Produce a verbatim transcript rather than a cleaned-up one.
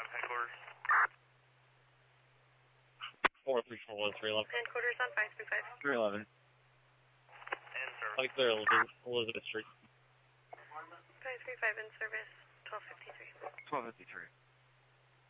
headquarters. four three four one three eleven. Headquarters on five three five. three eleven. And service. Like there, Elizabeth, Elizabeth Street. five three five in service, twelve fifty-three. twelve fifty-three.